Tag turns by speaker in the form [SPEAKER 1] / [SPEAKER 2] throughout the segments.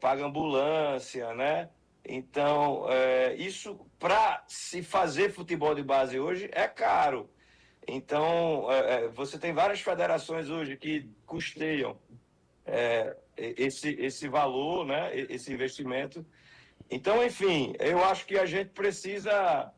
[SPEAKER 1] paga ambulância, né? Então, isso para se fazer futebol de base hoje é caro. Então, você tem várias federações hoje que custeiam esse valor, né? Esse investimento. Então, enfim, eu acho que a gente precisa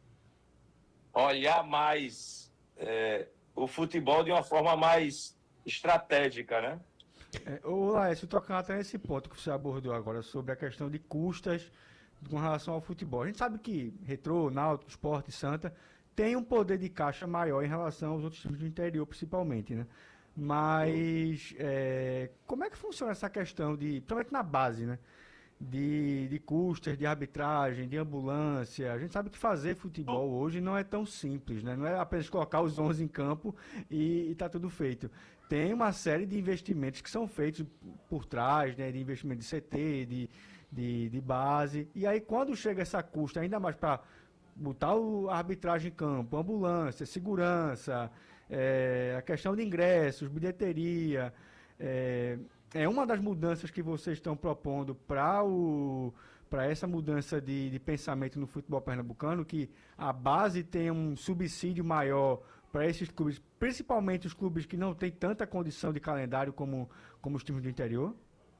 [SPEAKER 1] olhar mais o futebol de uma forma mais estratégica, né?
[SPEAKER 2] Ô Laércio, tocando até nesse ponto que você abordou agora sobre a questão de custas com relação ao futebol. A gente sabe que Retrô, Náutico, Sport, Santa tem um poder de caixa maior em relação aos outros times do interior, principalmente, né? Mas como é que funciona essa questão de, principalmente na base, né? De custas, de arbitragem, de ambulância. A gente sabe que fazer futebol hoje não é tão simples, né? Não é apenas colocar os 11 em campo e tá tudo feito. Tem uma série de investimentos que são feitos por trás, né? De investimento de CT, de base. E aí, quando chega essa custa, ainda mais para botar a arbitragem em campo, ambulância, segurança, a questão de ingressos, bilheteria, é uma das mudanças que vocês estão propondo para essa mudança de pensamento no futebol pernambucano, que a base tem um subsídio maior para esses clubes, principalmente os clubes que não têm tanta condição de calendário como os times do interior?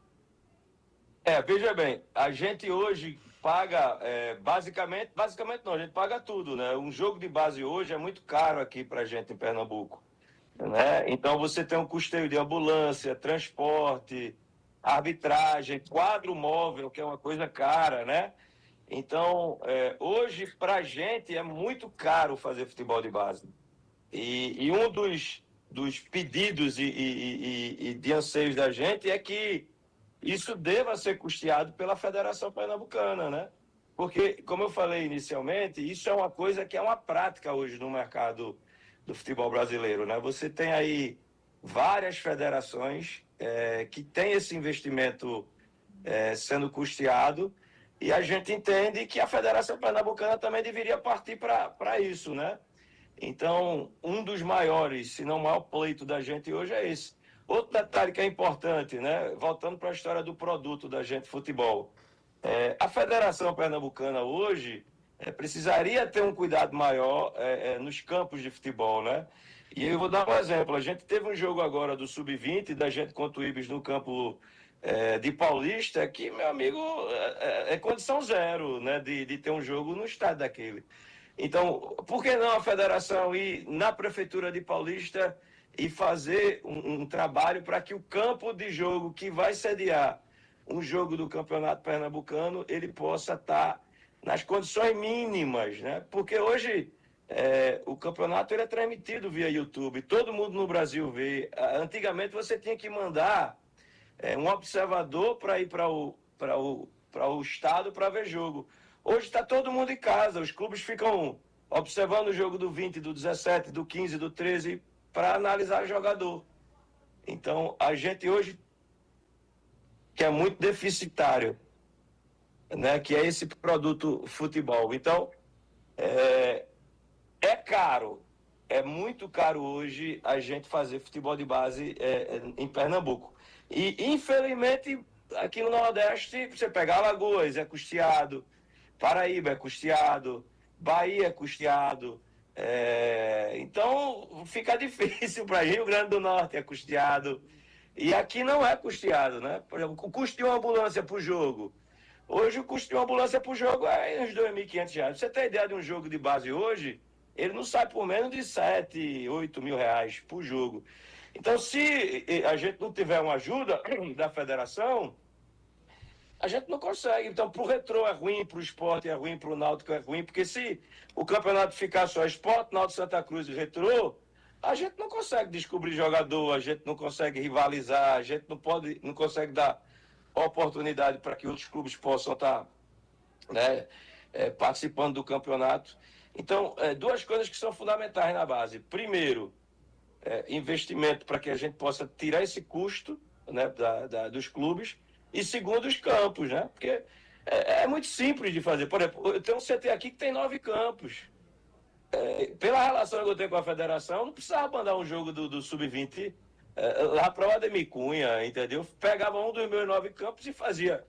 [SPEAKER 1] Veja bem, a gente hoje paga, basicamente não, a gente paga tudo, né? Um jogo de base hoje é muito caro aqui para a gente em Pernambuco, né? Então você tem um custeio de ambulância, transporte, arbitragem, quadro móvel, que é uma coisa cara, né? Então, hoje para a gente é muito caro fazer futebol de base. E um dos pedidos e de anseios da gente é que isso deva ser custeado pela Federação Pernambucana, né? Porque, como eu falei inicialmente, isso é uma coisa que é uma prática hoje no mercado do futebol brasileiro, né? Você tem aí várias federações que têm esse investimento sendo custeado e a gente entende que a Federação Pernambucana também deveria partir para isso, né? Então, um dos maiores, se não o maior pleito da gente hoje é esse. Outro detalhe que é importante, né? Voltando para a história do produto da gente futebol. A Federação Pernambucana hoje precisaria ter um cuidado maior nos campos de futebol, né? E eu vou dar um exemplo. A gente teve um jogo agora do Sub-20, da gente contra o Ibis no campo de Paulista, que, meu amigo, é condição zero, né? De ter um jogo no estádio daquele. Então, por que não a federação ir na prefeitura de Paulista e fazer um trabalho para que o campo de jogo que vai sediar um jogo do Campeonato Pernambucano ele possa estar nas condições mínimas, né? Porque hoje o campeonato ele é transmitido via YouTube, todo mundo no Brasil vê. Antigamente você tinha que mandar um observador para ir para o estado para ver jogo. Hoje está todo mundo em casa, os clubes ficam observando o jogo do 20, do 17, do 15, do 13 para analisar o jogador. Então, a gente hoje que é muito deficitário, né, que é esse produto futebol. Então, é caro, é muito caro hoje a gente fazer futebol de base em Pernambuco. E, infelizmente, aqui no Nordeste, você pega Alagoas, é custeado, Paraíba é custeado, Bahia é custeado. Então, fica difícil para Rio Grande do Norte é custeado. E aqui não é custeado, né? Por exemplo, o custo de uma ambulância para o jogo. Hoje o custo de uma ambulância para o jogo é uns R$ 2.500. Você tem ideia de um jogo de base hoje? Ele não sai por menos de 7, 8 mil reais por jogo. Então, se a gente não tiver uma ajuda da federação, a gente não consegue. Então, para o Retrô é ruim, para o Sport é ruim, para o Náutico é ruim, porque se o campeonato ficar só Sport, Náutico, Santa Cruz e Retrô, a gente não consegue descobrir jogador, a gente não consegue rivalizar, a gente não consegue dar oportunidade para que outros clubes possam estar, né, participando do campeonato. Então, duas coisas que são fundamentais na base. Primeiro, investimento para que a gente possa tirar esse custo, né, dos clubes. E segundo, os campos, né? Porque é muito simples de fazer. Por exemplo, eu tenho um CT aqui que tem 9 campos. Pela relação que eu tenho com a federação, não precisava mandar um jogo do Sub-20 lá para o Ademir Cunha, entendeu? Pegava um dos meus 9 campos e fazia